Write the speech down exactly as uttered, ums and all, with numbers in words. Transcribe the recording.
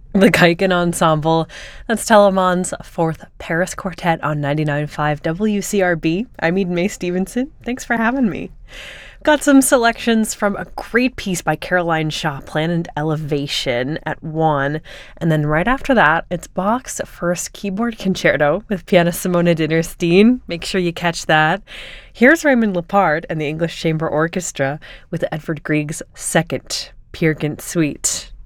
The Geigen Ensemble. That's Telemon's fourth Paris Quartet on ninety-nine point five W C R B. I'm Eden May Stevenson. Thanks for having me. Got some selections from a great piece by Caroline Shaw, Planet Elevation at one. And then right after that, it's Bach's first keyboard concerto with pianist Simona Dinnerstein. Make sure you catch that. Here's Raymond Lepard and the English Chamber Orchestra with Edvard Grieg's second Peer Gynt Suite.